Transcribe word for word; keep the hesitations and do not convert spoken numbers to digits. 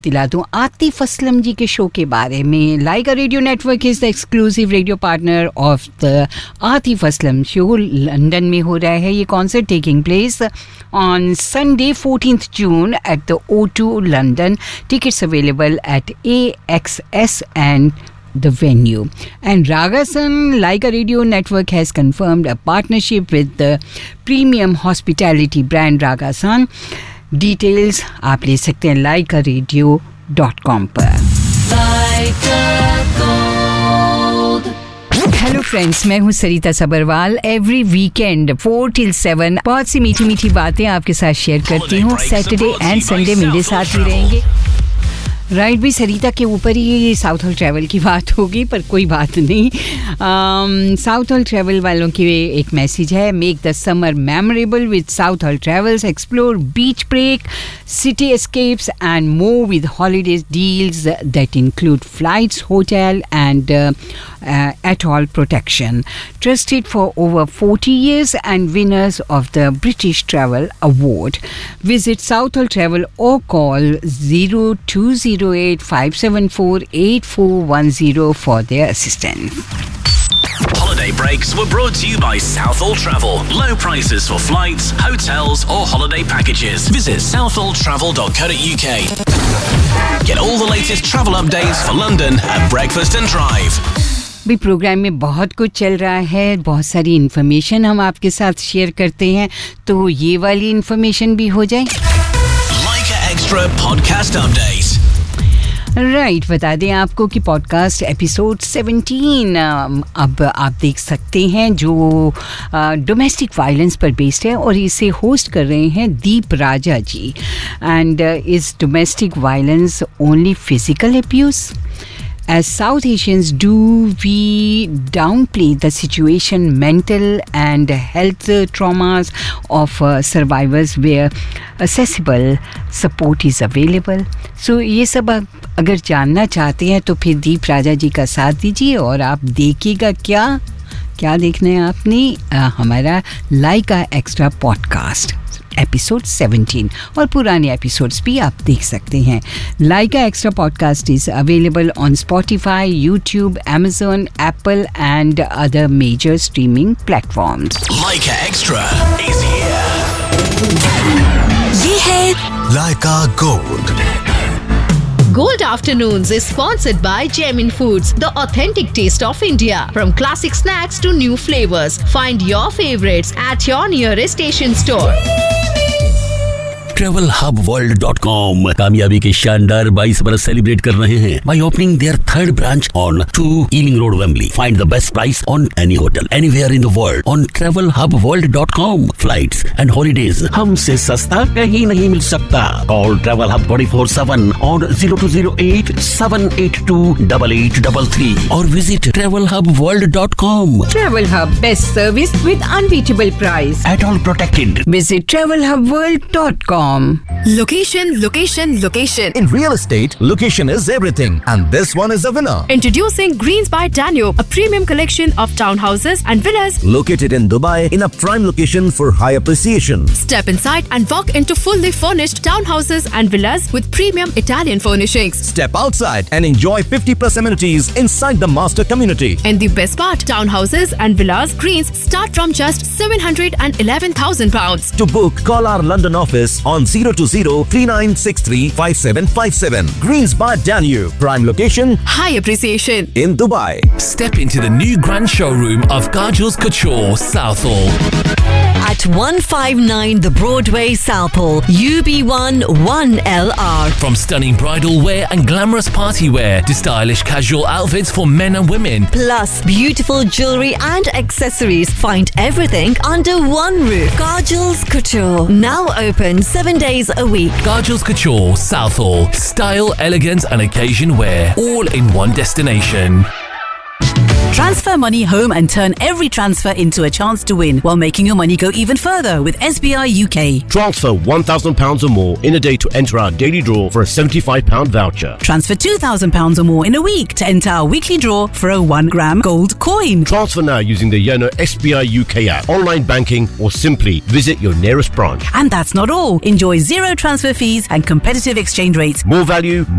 दिला दूं आतिफ असलम जी के शो के बारे में. लाइका radio network is the exclusive radio partner of the Atif Aslam show. London में हो रहा है ये concert, taking place on Sunday fourteenth June at the O two London. Tickets available at A x S and the venue. And Ragasan, Laika Radio Network has confirmed a partnership with the premium hospitality brand Ragasan. Details आप ले सकते हैं लाइका radio dot com पर. Hello friends, मैं हूँ सरिता Sabharwal. Every weekend four till seven बहुत सी मीठी मीठी बातें आपके साथ शेयर करती हूँ. सैटरडे एंड संडे मेरे साथ ही रहेंगे. राइट भी सरिता के ऊपर ही साउथ हॉल ट्रैवल की बात होगी, पर कोई बात नहीं. साउथ हॉल ट्रैवल वालों की एक मैसेज है. Make the summer memorable with south hall travels. Explore beach break, city escapes and more with holidays deals that include flights, hotel and at all protection. Trusted for over forty years and winners of the British Travel Award. Visit South Hall Travel or call zero two zero eight five seven four eight four one zero for their assistance. Holiday breaks were brought to you by Southall Travel. Low prices for flights, hotels or holiday packages. Visit southall travel dot co dot uk. Get all the latest travel updates for London at Breakfast and Drive. भी programme में बहुत कुछ चल रहा है, बहुत सारी information हम आपके साथ शेयर करते हैं, तो ये वाली इन्फॉर्मेशन भी हो जाए. Laika Extra Podcast Update. Right right, बता दें आपको कि पॉडकास्ट एपिसोड सेवनटीन अब आप देख सकते हैं, जो डोमेस्टिक वायलेंस पर बेस्ड है, और इसे होस्ट कर रहे हैं दीप राजा जी. And is domestic violence only physical abuse? As South Asians, do we downplay the situation, mental and health traumas of uh, survivors where accessible support is available? So ये सब आप अगर जानना चाहते हैं तो फिर दीप राजा जी का साथ दीजिए, और आप देखिएगा क्या क्या देखना है आपने, आ, हमारा लाइका एक्स्ट्रा पॉडकास्ट एपिसोड सेवनटीन, और पुराने एपिसोड्स भी आप देख सकते हैं. लाइका extra podcast is available on Spotify, YouTube, Amazon, Apple and other major streaming platforms. Lyca extra is here. ये है लाइका gold. Gold Afternoons is sponsored by Gemin Foods, the authentic taste of India. From classic snacks to new flavors, find your favorites at your nearest Asian store. travel hub world dot com कामयाबी के शानदार बाईस बरस celebrate कर रहे हैं by opening their third branch on two Ealing Road, Wembley. Find the best price on any hotel anywhere in the world on travel hub world dot com. Flights and holidays हमसे सस्ता कहीं नहीं मिल सकता. Call Travel Hub twenty-four seven on zero two zero eight seven eight two eight eight three three or visit travel hub world dot com. Travel Hub, best service with unbeatable price. At all protected. Visit travel hub world dot com. Location, location, location. In real estate, location is everything, and this one is the winner. Introducing Greens by Danube, a premium collection of townhouses and villas Located in Dubai in a prime location for high appreciation. Step inside and walk into fully furnished townhouses and villas with premium Italian furnishings. Step outside and enjoy fifty plus amenities inside the master community. And the best part, townhouses and villas Greens start from just seven hundred eleven thousand pounds. To book, call our London office on zero two zero three nine six three five seven five seven. Greens by Danube, prime location, High appreciation in Dubai. Step into the new grand showroom of Kajal's Couture, Southall. At one fifty-nine The Broadway, Southall, U B one one L R. From stunning bridal wear and glamorous party wear to stylish casual outfits for men and women. Plus beautiful jewelry and accessories. Find everything under one roof. Kajal's Couture, now open seven days a week. Kajal's Couture, Southall. Style, elegance and occasion wear, all in one destination. Transfer money home and turn every transfer into a chance to win while making your money go even further with S B I U K. Transfer one thousand pounds or more in a day to enter our daily draw for a seventy-five pound voucher. Transfer two thousand pounds or more in a week to enter our weekly draw for a one gram gold coin. Transfer now using the Yono S B I U K app, online banking, or simply visit your nearest branch. And that's not all. Enjoy zero transfer fees and competitive exchange rates. More value,